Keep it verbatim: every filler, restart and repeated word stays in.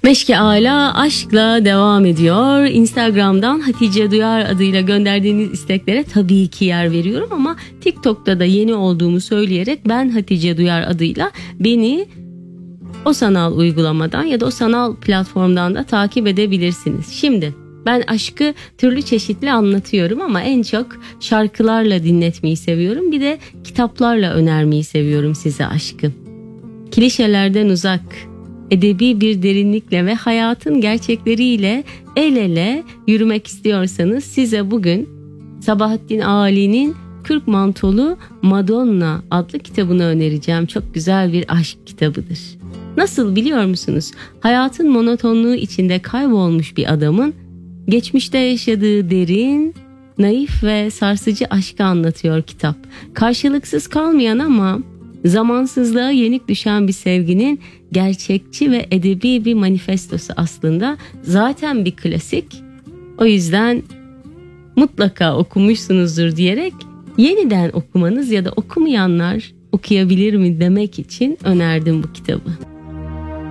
Meşke Ala aşkla devam ediyor. Instagram'dan Hatice Duyar adıyla gönderdiğiniz isteklere tabii ki yer veriyorum ama TikTok'ta da yeni olduğumu söyleyerek ben Hatice Duyar adıyla beni o sanal uygulamadan ya da o sanal platformdan da takip edebilirsiniz. Şimdi ben aşkı türlü çeşitli anlatıyorum ama en çok şarkılarla dinletmeyi seviyorum. Bir de kitaplarla önermeyi seviyorum size aşkı. Klişelerden uzak, edebi bir derinlikle ve hayatın gerçekleriyle el ele yürümek istiyorsanız size bugün Sabahattin Ali'nin Kürk Mantolu Madonna adlı kitabını önereceğim. Çok güzel bir aşk kitabıdır. Nasıl biliyor musunuz? Hayatın monotonluğu içinde kaybolmuş bir adamın geçmişte yaşadığı derin, naif ve sarsıcı aşkı anlatıyor kitap. Karşılıksız kalmayan ama zamansızlığa yenik düşen bir sevginin gerçekçi ve edebi bir manifestosu aslında. Zaten bir klasik. O yüzden mutlaka okumuşsunuzdur diyerek yeniden okumanız ya da okumayanlar okuyabilir mi demek için önerdim bu kitabı.